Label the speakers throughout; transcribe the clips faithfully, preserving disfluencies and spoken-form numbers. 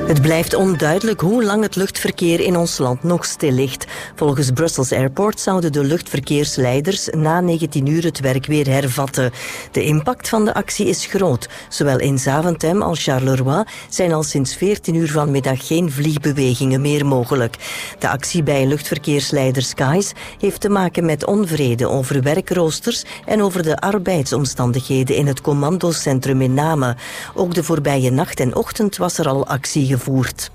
Speaker 1: Het blijft onduidelijk hoe lang het luchtverkeer in ons land nog stil ligt. Volgens Brussels Airport zouden de luchtverkeersleiders na negentien uur het werk weer hervatten. De impact van de actie is groot. Zowel in Zaventem als Charleroi zijn al sinds veertien uur vanmiddag geen vliegbewegingen meer mogelijk. De actie bij luchtverkeersleider Skies heeft te maken met onvrede over werkroosters en over de arbeidsomstandigheden in het commandocentrum in Namen. Ook de voorbije nacht en ochtend was er al actie gevoerd.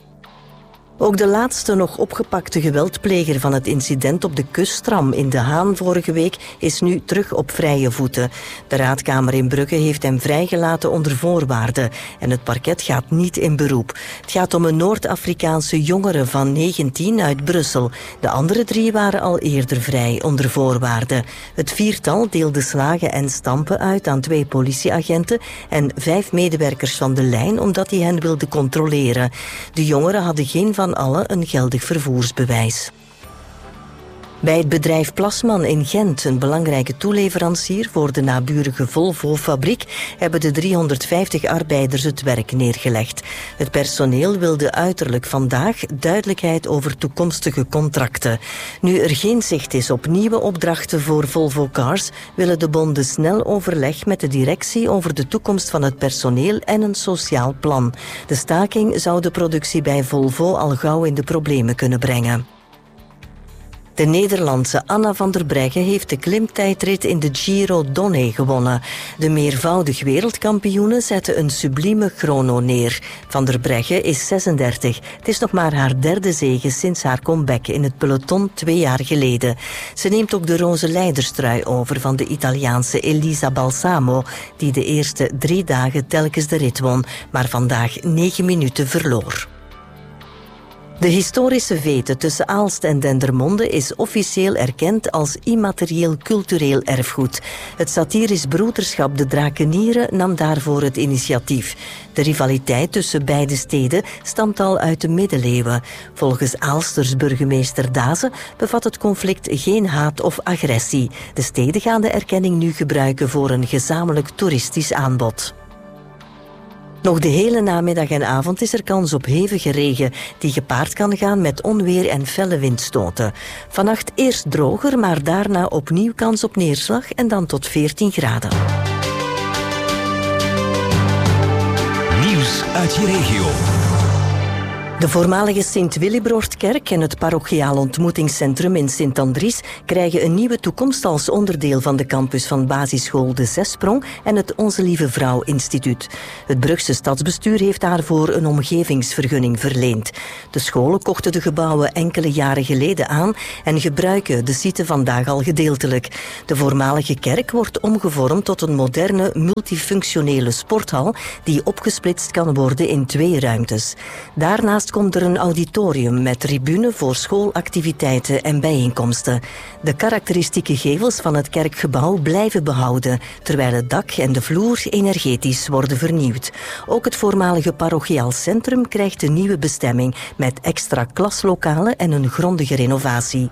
Speaker 1: Ook de laatste nog opgepakte geweldpleger van het incident op de kusttram in De Haan vorige week is nu terug op vrije voeten. De raadkamer in Brugge heeft hem vrijgelaten onder voorwaarden en het parket gaat niet in beroep. Het gaat om een Noord-Afrikaanse jongere van negentien uit Brussel. De andere drie waren al eerder vrij onder voorwaarden. Het viertal deelde slagen en stampen uit aan twee politieagenten en vijf medewerkers van de lijn omdat hij hen wilde controleren. De jongeren hadden geen van allen een geldig vervoersbewijs. Bij het bedrijf Plasman in Gent, een belangrijke toeleverancier voor de naburige Volvo-fabriek, hebben de driehonderdvijftig arbeiders het werk neergelegd. Het personeel wilde uiterlijk vandaag duidelijkheid over toekomstige contracten. Nu er geen zicht is op nieuwe opdrachten voor Volvo Cars, willen de bonden snel overleg met de directie over de toekomst van het personeel en een sociaal plan. De staking zou de productie bij Volvo al gauw in de problemen kunnen brengen. De Nederlandse Anna van der Breggen heeft de klimtijdrit in de Giro Donne gewonnen. De meervoudig wereldkampioene zette een sublieme chrono neer. Van der Breggen is zesendertig. Het is nog maar haar derde zege sinds haar comeback in het peloton twee jaar geleden. Ze neemt ook de roze leiderstrui over van de Italiaanse Elisa Balsamo, die de eerste drie dagen telkens de rit won, maar vandaag negen minuten verloor. De historische vete tussen Aalst en Dendermonde is officieel erkend als immaterieel cultureel erfgoed. Het satirisch broederschap De Drakenieren nam daarvoor het initiatief. De rivaliteit tussen beide steden stamt al uit de middeleeuwen. Volgens Aalsters burgemeester Daze bevat het conflict geen haat of agressie. De steden gaan de erkenning nu gebruiken voor een gezamenlijk toeristisch aanbod. Nog de hele namiddag en avond is er kans op hevige regen, die gepaard kan gaan met onweer en felle windstoten. Vannacht eerst droger, maar daarna opnieuw kans op neerslag en dan tot veertien graden.
Speaker 2: Nieuws uit je regio.
Speaker 1: De voormalige Sint-Willibrordkerk en het parochiaal ontmoetingscentrum in Sint-Andries krijgen een nieuwe toekomst als onderdeel van de campus van basisschool De Zesprong en het Onze Lieve Vrouw Instituut. Het Brugse stadsbestuur heeft daarvoor een omgevingsvergunning verleend. De scholen kochten de gebouwen enkele jaren geleden aan en gebruiken de site vandaag al gedeeltelijk. De voormalige kerk wordt omgevormd tot een moderne multifunctionele sporthal die opgesplitst kan worden in twee ruimtes. Daarnaast komt er een auditorium met tribune voor schoolactiviteiten en bijeenkomsten. De karakteristieke gevels van het kerkgebouw blijven behouden, terwijl het dak en de vloer energetisch worden vernieuwd. Ook het voormalige parochiaal centrum krijgt een nieuwe bestemming met extra klaslokalen en een grondige renovatie.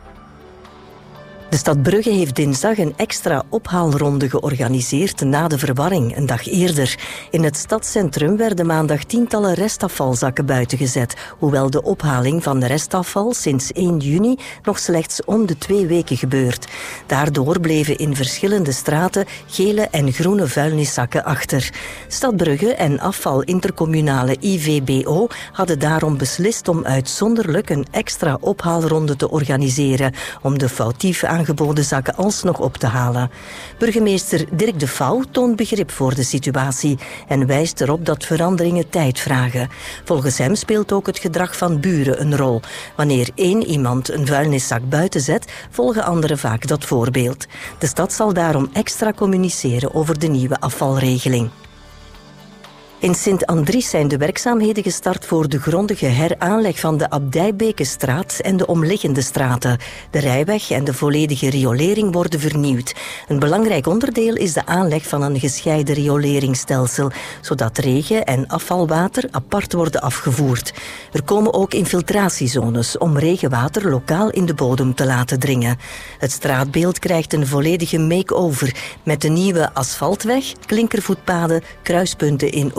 Speaker 1: De stad Brugge heeft dinsdag een extra ophaalronde georganiseerd na de verwarring, een dag eerder. In het stadscentrum werden maandag tientallen restafvalzakken buiten gezet, hoewel de ophaling van restafval sinds één juni nog slechts om de twee weken gebeurt. Daardoor bleven in verschillende straten gele en groene vuilniszakken achter. Stad Brugge en afvalintercommunale I V B O hadden daarom beslist om uitzonderlijk een extra ophaalronde te organiseren om de foutief aangeboden zakken alsnog op te halen. Burgemeester Dirk de Vouw toont begrip voor de situatie en wijst erop dat veranderingen tijd vragen. Volgens hem speelt ook het gedrag van buren een rol. Wanneer één iemand een vuilniszak buiten zet, volgen anderen vaak dat voorbeeld. De stad zal daarom extra communiceren over de nieuwe afvalregeling. In Sint-Andries zijn de werkzaamheden gestart voor de grondige heraanleg van de Abdijbekenstraat en de omliggende straten. De rijweg en de volledige riolering worden vernieuwd. Een belangrijk onderdeel is de aanleg van een gescheiden rioleringsstelsel, zodat regen- en afvalwater apart worden afgevoerd. Er komen ook infiltratiezones om regenwater lokaal in de bodem te laten dringen. Het straatbeeld krijgt een volledige make-over met de nieuwe asfaltweg, klinkervoetpaden, kruispunten in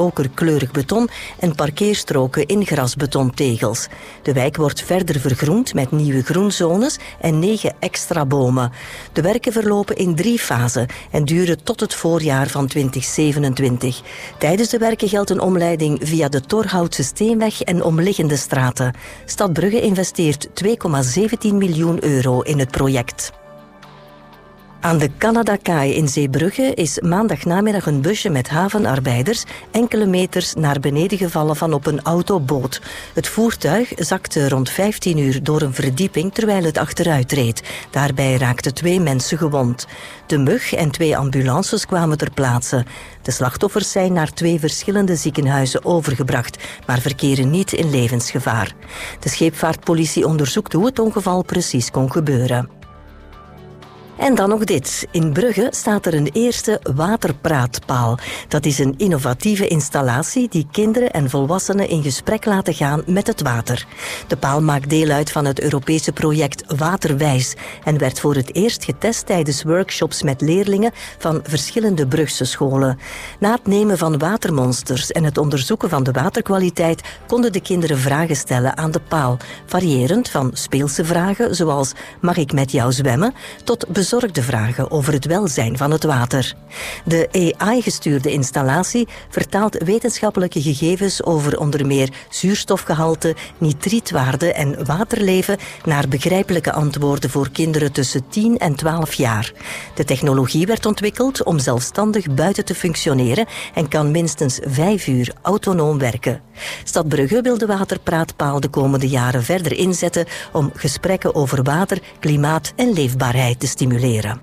Speaker 1: okerkleurig beton en parkeerstroken in grasbetontegels. De wijk wordt verder vergroend met nieuwe groenzones en negen extra bomen. De werken verlopen in drie fasen en duren tot het voorjaar van twintig zevenentwintig. Tijdens de werken geldt een omleiding via de Torhoutse Steenweg en omliggende straten. Stad Brugge investeert twee komma zeventien miljoen euro in het project. Aan de Canada-kaai in Zeebrugge is maandagnamiddag een busje met havenarbeiders enkele meters naar beneden gevallen van op een autoboot. Het voertuig zakte rond vijftien uur door een verdieping terwijl het achteruit reed. Daarbij raakten twee mensen gewond. De mug en twee ambulances kwamen ter plaatse. De slachtoffers zijn naar twee verschillende ziekenhuizen overgebracht, maar verkeren niet in levensgevaar. De scheepvaartpolitie onderzoekt hoe het ongeval precies kon gebeuren. En dan nog dit. In Brugge staat er een eerste waterpraatpaal. Dat is een innovatieve installatie die kinderen en volwassenen in gesprek laten gaan met het water. De paal maakt deel uit van het Europese project Waterwijs en werd voor het eerst getest tijdens workshops met leerlingen van verschillende Brugse scholen. Na het nemen van watermonsters en het onderzoeken van de waterkwaliteit konden de kinderen vragen stellen aan de paal, variërend van speelse vragen zoals mag ik met jou zwemmen tot bezorgde vragen over het welzijn van het water. De A I-gestuurde installatie vertaalt wetenschappelijke gegevens over onder meer zuurstofgehalte, nitrietwaarde en waterleven naar begrijpelijke antwoorden voor kinderen tussen tien en twaalf jaar. De technologie werd ontwikkeld om zelfstandig buiten te functioneren en kan minstens vijf uur autonoom werken. Stad Brugge wil de waterpraatpaal de komende jaren verder inzetten om gesprekken over water, klimaat en leefbaarheid te stimuleren.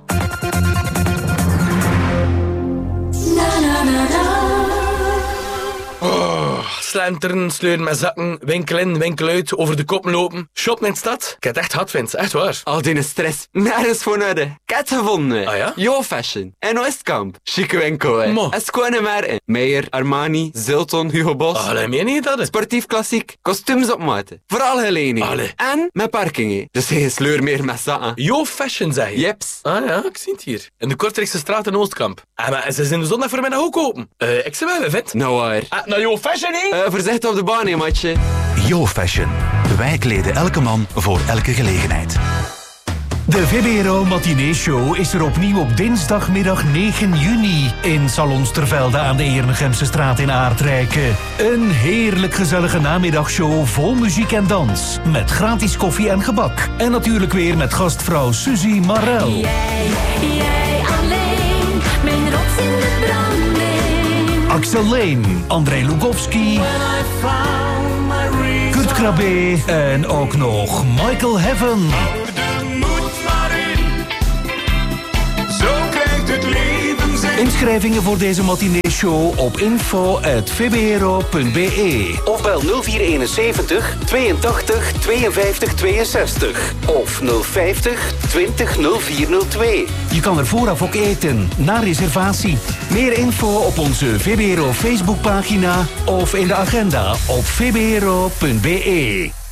Speaker 2: Oh, slenteren, sleuren met zakken, winkel in, winkel uit, over de koppen lopen. Shoppen in de stad. Ik heb het echt hard, Vince. Echt waar.
Speaker 3: Al die stress, nergens voor nodig. Ik heb het gevonden.
Speaker 2: Ah ja?
Speaker 3: Yo Fashion. En Oostkamp. Chique winkel, hè.
Speaker 2: Mo.
Speaker 3: En schone merken. Meijer, Armani, Zilton, Hugo Boss.
Speaker 2: Allee, meen je dat?
Speaker 3: Sportief klassiek. Kostuums op maat. Vooral geleningen.
Speaker 2: Allee.
Speaker 3: En met parking, hè. Dus geen sleur meer met zakken.
Speaker 2: Yo Fashion, zeg je?
Speaker 3: Jeps.
Speaker 2: Ah ja, ik zie het hier. In de Kortrijkse straat in Oostkamp. Ah, maar ze zijn de zondag voor middag ook open. Uh, ik zou wel vet.
Speaker 3: Nou waar.
Speaker 2: Ah, nou Yo Fashion, hè?
Speaker 3: Uh, voorzichtig op de baan, hè, matje.
Speaker 4: Yo Fashion. Wij kleden elke man voor elke gelegenheid. De V B R O Matinee Show is er opnieuw op dinsdagmiddag negen juni in Salons Tervelde aan de Eerngemse straat in Aardrijken. Een heerlijk gezellige namiddagshow vol muziek en dans. Met gratis koffie en gebak. En natuurlijk weer met gastvrouw Suzy Marel.
Speaker 5: Jij, jij alleen, mijn rots in de branding.
Speaker 4: Axel Leen, André Lugowski, Kurt Krabbe en ook nog Michael Heaven. Inschrijvingen voor deze matinee-show op info at v b r o punt b e of bel nul vier eenenzeventig tweeëntachtig tweeënvijftig tweeënzestig of nul vijftig twintig nul vier nul twee. Je kan er vooraf ook eten, na reservatie. Meer info op onze V B R O Facebookpagina of in de agenda op v b r o punt b e.